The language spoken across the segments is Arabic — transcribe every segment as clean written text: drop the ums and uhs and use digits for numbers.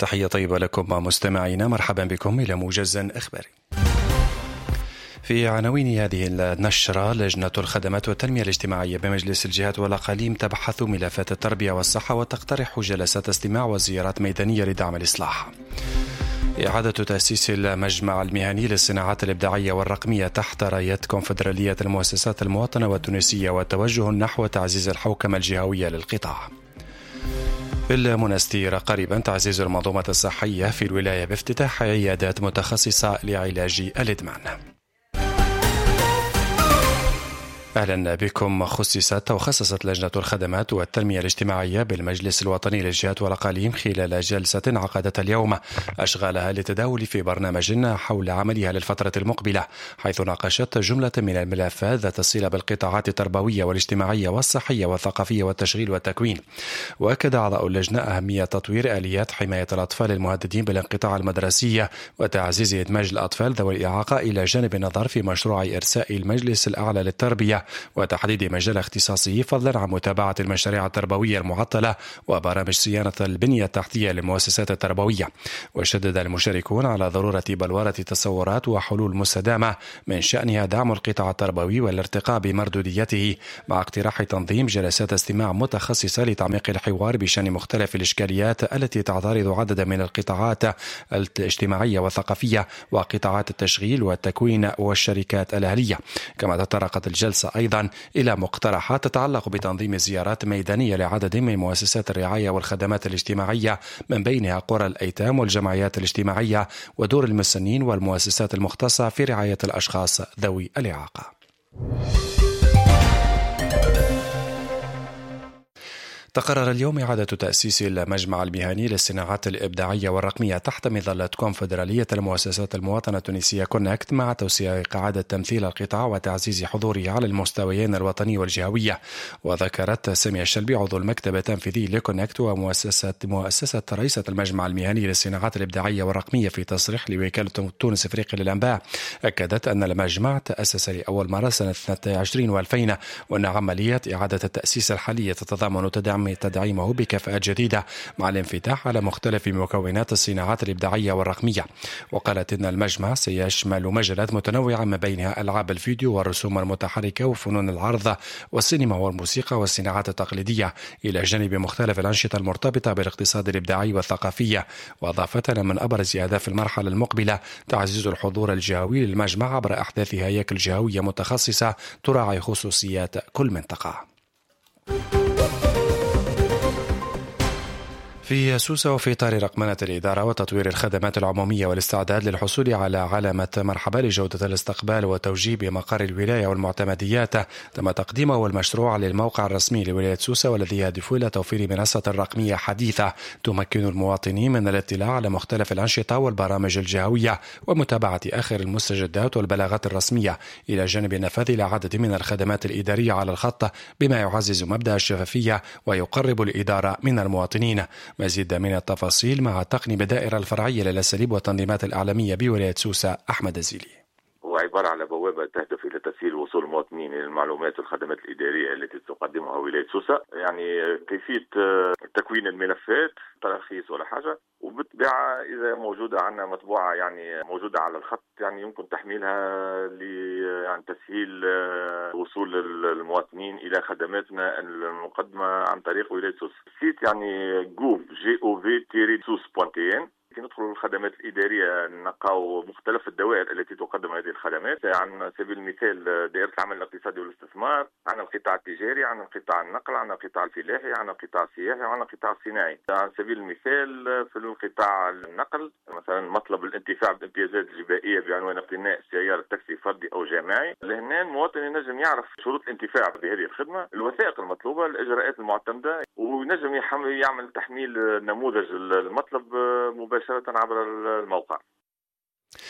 تحية طيبة لكم مستمعينا، مرحبا بكم إلى موجز إخباري. في عناوين هذه النشرة: لجنة الخدمات والتنمية الاجتماعية بمجلس الجهات والأقاليم تبحث ملفات التربية والصحة وتقترح جلسات استماع وزيارات ميدانية لدعم الإصلاح. إعادة تأسيس المجمع المهني للصناعات الإبداعية والرقمية تحت راية كونفدرالية المؤسسات المواطنة والتونسية، وتوجه نحو تعزيز الحوكمة الجهوية للقطاع. في المنستير قريبا تعزيز المنظومة الصحية في الولاية بافتتاح عيادات متخصصة لعلاج الإدمان. أهلا بكم. خصصت لجنة الخدمات والتنمية الاجتماعية بالمجلس الوطني للجهات والأقاليم خلال جلسة عقدتها اليوم أشغالها للتداول في برنامج حول عملها للفترة المقبلة، حيث ناقشت جملة من الملفات ذات الصلة بالقطاعات التربوية والاجتماعية والصحية والثقافية والتشغيل والتكوين. وأكد أعضاء اللجنة أهمية تطوير آليات حماية الأطفال المهددين بالانقطاع المدرسي وتعزيز إدماج الأطفال ذوي الإعاقة، إلى جانب النظر في مشروع إرساء المجلس الأعلى للتربية وتحديد مجال اختصاصه، فضلا عن متابعة المشاريع التربوية المعطلة وبرامج صيانة البنية التحتية للمؤسسات التربوية. وشدد المشاركون على ضرورة بلورة تصورات وحلول مستدامة من شأنها دعم القطاع التربوي والارتقاء بمردوديته، مع اقتراح تنظيم جلسات استماع متخصصة لتعميق الحوار بشأن مختلف الإشكاليات التي تعترض عددا من القطاعات الاجتماعية والثقافية وقطاعات التشغيل والتكوين والشركات الأهلية. كما تطرقت الجلسة أيضا إلى مقترحات تتعلق بتنظيم زيارات ميدانية لعدد من مؤسسات الرعاية والخدمات الاجتماعية، من بينها قرى الأيتام والجمعيات الاجتماعية ودور المسنين والمؤسسات المختصة في رعاية الأشخاص ذوي الإعاقة. تقرر اليوم إعادة تأسيس المجمع المهني للصناعات الإبداعية والرقمية تحت مظلة كونفدرالية المؤسسات المواطنة التونسية كونكت، مع توسيع قاعدة تمثيل القطاع وتعزيز حضوره على المستويين الوطني والجهوية. وذكرت سامية الشلبي عضو المكتب التنفيذي لكونكت ومؤسسة رئيسة المجمع المهني للصناعات الإبداعية والرقمية في تصريح لوكالة تونس إفريقيا للأنباء، أكدت أن المجمع تأسس لأول مرة سنة 2020 و2000، وأن عملية إعادة التأسيس الحالية تتضمن تدعيمه بكفاءات جديدة مع الانفتاح على مختلف مكونات الصناعات الإبداعية والرقمية. وقالت إن المجمع سيشمل مجالات متنوعة ما بينها ألعاب الفيديو والرسوم المتحركة وفنون العرض والسينما والموسيقى والصناعات التقليدية، إلى جانب مختلف الأنشطة المرتبطة بالاقتصاد الإبداعي والثقافية. وأضافت أن من أبرز أهداف المرحلة المقبلة تعزيز الحضور الجهوي للمجمع عبر أحداث هياكل جهوية متخصصة تراعي خصوصيات كل منطقة. في سوسة، وفي إطار رقمنة الإدارة وتطوير الخدمات العمومية والاستعداد للحصول على علامة مرحبا لجودة الاستقبال وتوجيه بمقر الولاية والمعتمديات، تم تقديم أول مشروع للموقع الرسمي لولاية سوسة، والذي يهدف إلى توفير منصة رقمية حديثة تمكن المواطنين من الاطلاع على مختلف الأنشطة والبرامج الجهوية ومتابعة آخر المستجدات والبلاغات الرسمية، إلى جانب النفاذ إلى عدد من الخدمات الإدارية على الخط، بما يعزز مبدأ الشفافية ويقرب الإدارة من المواطنين. مزيد من التفاصيل مع تقني الدائرة الفرعية للأساليب والتنظيمات الإعلامية بولاية سوسة أحمد الزيلي. هو عبارة على بوابة تهدف إلى تسهيل وصول المواطنين إلى المعلومات والخدمات الإدارية التي تقدمها ولاية سوسة، يعني كيفية تكوين الملفات، تراخيص ولا حاجة، وبالطبيعة إذا موجودة عندنا مطبوعة يعني موجودة على الخط، يعني يمكن تحميلها يعني تسهيل وصول المواطنين إلى خدماتنا المقدمة عن طريق ولاية سوسة. السيت يعني gov.sos.tn. ندخل الخدمات الإدارية نلقاو مختلف الدوائر التي تقدم هذه الخدمات. عن سبيل المثال دائرة العمل الاقتصادي والاستثمار، عن القطاع التجاري، عن القطاع النقل، عن القطاع الفلاحي، عن القطاع السياحي، وعن القطاع الصناعي. على سبيل المثال في القطاع النقل مثلا مطلب الانتفاع بالامتيازات الجبائية بعنوان اقتناء سيارة تاكسي فردي أو جماعي. لهنا المواطن ينجم يعرف شروط الانتفاع بهذه الخدمة، الوثائق المطلوبة، الإجراءات المعتمدة، وينجم يعمل تحميل نموذج المطلب مباشرة عبر الموقع.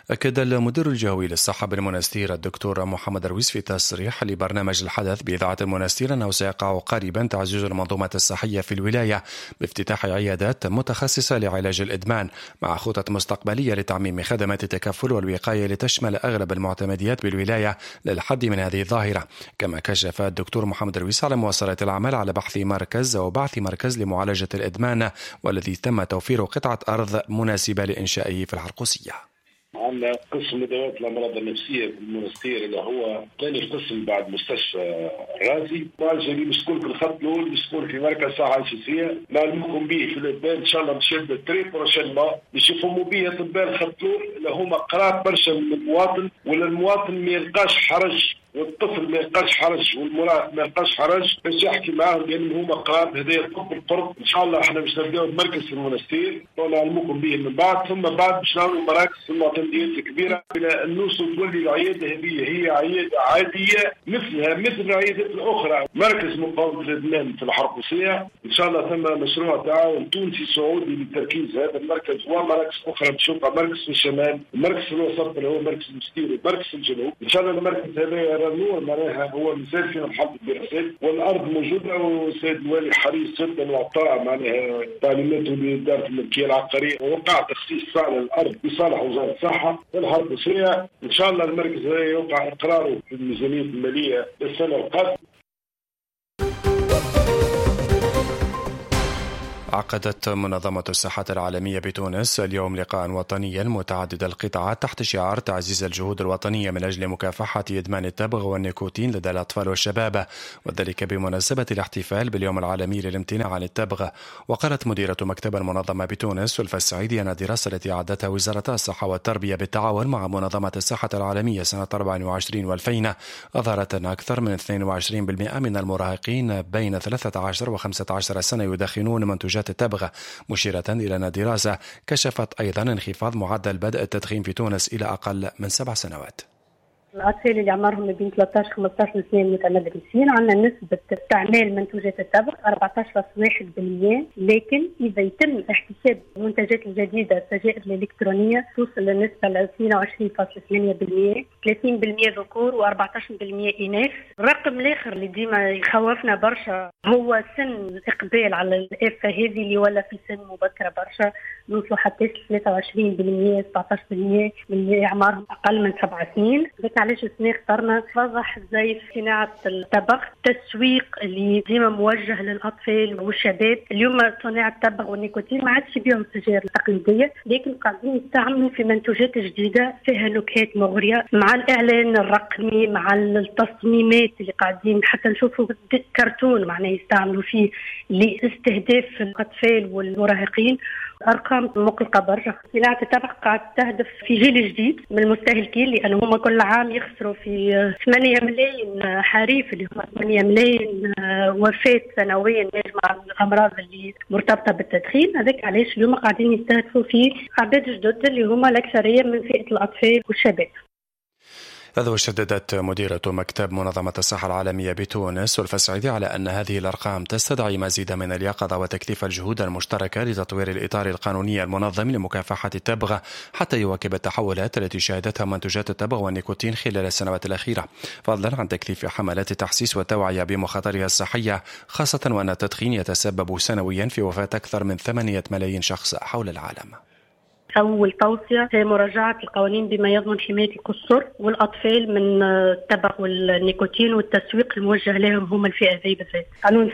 أكد المدير الجهوي للصحة بالمنستير الدكتور محمد رويس في تصريح لبرنامج الحدث بإذاعة المنستير أنه سيقع قريبا تعزيز المنظومة الصحية في الولاية بافتتاح عيادات متخصصة لعلاج الإدمان مع خطط مستقبلية لتعميم خدمات التكفل والوقاية لتشمل أغلب المعتمديات بالولاية للحد من هذه الظاهرة. كما كشف الدكتور محمد رويس على مواصلة العمل على بعث مركز لمعالجة الإدمان والذي تم توفير قطعة أرض مناسبة لإنشائه في الحرقوسية. عندنا قسم مداوات الأمراض النفسية في المنستير اللي هو ثاني قسم بعد مستشفى الرازي. اللي مسكون في الخط الأول مسكون في مركز صحة أساسية نعلمكم به في الإبان إن شاء الله نشد التري بروشينمون باش يفهموا به أطباء الخط الأول اللي هما قرات برشا من المواطن ولا المواطن ما يلقاش حرج والطفل ما يلقاش حرج والمراهق ما يلقاش حرج باش يحكي معاهم لأن هما قرات هذايا الطب القرب. إن شاء الله احنا باش نبداو بمركز في المنستير ونعلمكم به من بعد ثم بعد باش نعملوا مراكز في المعتمديات الكبيرة إلى النوصل تولي العيادة هي عيادة عادية مثل العيادات الأخرى. مركز مقاومة الإدمان في الحرقوسية إن شاء الله ثم مشروع تعاون تونسي سعودي للتركيز هذا المركز ومراكز أخرى بشوفها مركز في الشمال المركز في الوسط اللي هو مركز المستير ومركز في الجنوب. إن شاء الله المركز هذا النور معناها هو مثال في مرحلة الدراسات والأرض موجودة والسيد الوالي حريص جدا وعطاء معناها تعليماته لإدارة الملكية العقارية ووقع تخصيص فعلا الأرض بصالح وزارة الصحة في الحرقوسية. إن شاء الله المركز هذا يوقع إقراره في الميزانية المالية السنة القادمة. عقدت منظمة الصحة العالمية بتونس اليوم لقاء وطنيا متعدد القطاعات تحت شعار تعزيز الجهود الوطنية من أجل مكافحة إدمان التبغ والنيكوتين لدى الأطفال والشباب، وذلك بمناسبة الاحتفال باليوم العالمي للامتناع عن التبغ. وقالت مديرة مكتب المنظمة بتونس سلفى السعيدي أن الدراسة التي أعدتها وزارة الصحة والتربية بالتعاون مع منظمة الصحة العالمية سنة 24 و2000 أظهرت أن أكثر من 22% من المراهقين بين 13 و15 سنة يدخنون منتجات التبغ، مشيرة إلى أن الدراسة كشفت أيضا انخفاض معدل بدء التدخين في تونس إلى أقل من 7 سنوات. الأطفال اللي عمرهم بين 13-15 سنة متمدرسين عندنا نسبة استعمال منتوجات التبغ 14.1%، لكن إذا يتم احتساب المنتجات الجديدة السجائر الإلكترونية توصل للنسبة ل 22.8%، 30% ذكور و14% إناث. الرقم الآخر اللي ديما يخوفنا برشا هو سن الإقبال على الآفة هذه اللي ولا في سن مبكرة برشا، نوصلوا حتى 23%، 17% من اللي أعمارهم أقل من 7 سنين. علاش اخترنا توضح ازاي صناعة التبغ تسويق اللي ديما موجه للأطفال والشباب. اليوم صناعة التبغ والنيكوتين ما عادش بيهم السجائر التقليدية، لكن قاعدين يستعملوا في منتوجات جديدة فيها نكهات مغرية مع الإعلان الرقمي مع التصميمات اللي قاعدين حتى نشوفوا كرتون معناه يستعملوا فيه لاستهداف الأطفال والمراهقين. أرقام مقلقة برشا. صناعة التبغ قاعد تهدف في جيل جديد من المستهلكين لأنه هم كل عام يخسروا في 8 ملايين حريف اللي هم 8 ملايين وفاة سنويا مع الأمراض اللي مرتبطة بالتدخين. هذاك علاش اليوم قاعدين يستهدفوا في أعداد جدد اللي هم الأكثرية من فئة الأطفال والشباب. هذا وشددت مديرة مكتب منظمة الصحة العالمية بتونس سلفى السعيدي على أن هذه الأرقام تستدعي مزيد من اليقظة وتكثيف الجهود المشتركة لتطوير الإطار القانوني المنظم لمكافحة التبغ حتى يواكب التحولات التي شهدتها منتجات التبغ والنيكوتين خلال السنوات الأخيرة، فضلا عن تكثيف حملات التحسيس والتوعية بمخاطرها الصحية، خاصة وأن التدخين يتسبب سنويا في وفاة أكثر من 8 ملايين شخص حول العالم. أول توصية هي مراجعة القوانين بما يضمن حماية القصر والأطفال من التبغ والنيكوتين والتسويق الموجه لهم هم الفئة ذي بالذات. قانون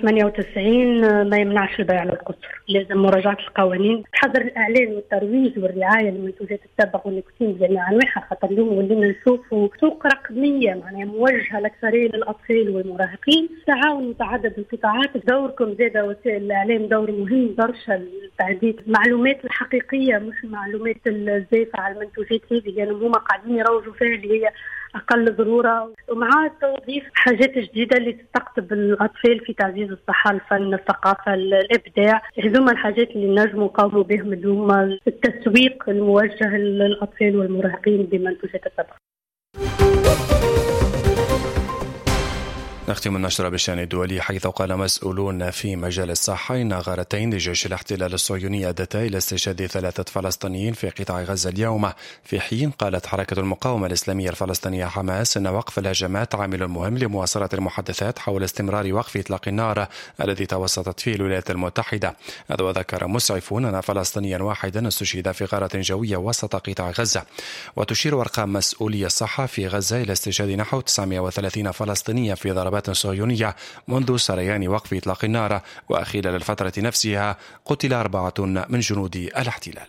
98 ما يمنعش البيع للقصر، لازم مراجعة القوانين، تحضر الإعلان والترويج والرعاية لمنتوجات التبغ والنيكوتين بجميع أنواعها، خاطر اليوم ولينا نشوفوا سوق رقمية معناها موجهة الأكثرية للأطفال والمراهقين. تعاون متعدد القطاعات، دوركم زادة وسائل الإعلام دور مهم برشا لتعديل المعلومات الحقيقية مش معلومات الزائفة على المنتوجات هذه، لأنهم يعني هم قاعدين يروجوا فيها اللي هي أقل ضرورة، ومع توظيف حاجات جديدة اللي تستقطب الأطفال في تعزيز الصحة، الفن، الثقافة، الإبداع. هذوما الحاجات اللي نجموا نقوموا بهم اللي هما التسويق الموجه للأطفال والمراهقين بمنتوجات التبغ. نختم النشرة بالشأن الدولي، حيث قال مسؤولون في مجال الصحة إن غارتين لجيش الاحتلال الصهيوني أدتا إلى استشهاد 3 فلسطينيين في قطاع غزة اليوم، في حين قالت حركة المقاومة الإسلامية الفلسطينية حماس أن وقف الهجمات عامل مهم لمواصلة المحادثات حول استمرار وقف إطلاق النار الذي توسطت فيه الولايات المتحدة. هذا وذكر مسعفون أن فلسطينيا واحدا استشهد في غارة جوية وسط قطاع غزة. وتشير أرقام مسؤولي الصحة في غزة إلى استشهاد نحو 930 فلسطينيا في ضربات صهيونية منذ سريان وقف إطلاق النار، وخلال الفترة نفسها قتل 4 من جنود الاحتلال.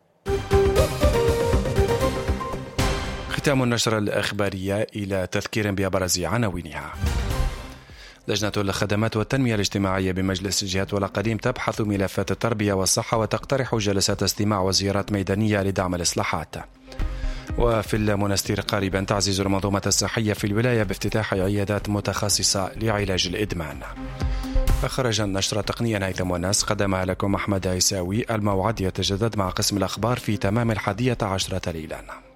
ختام النشرة الإخبارية إلى تذكير بأبرز عناوينها. لجنة الخدمات والتنمية الاجتماعية بمجلس الجهات والأقاليم تبحث ملفات التربية والصحة وتقترح جلسات استماع وزيارات ميدانية لدعم الإصلاحات. وفي المنستير قريبا تعزيز المنظومة الصحية في الولاية بافتتاح عيادات متخصصة لعلاج الإدمان. أخرج النشرة تقنيا هيثم والناس، قدمها لكم أحمد عيساوي. الموعد يتجدد مع قسم الأخبار في تمام 11 ليلا.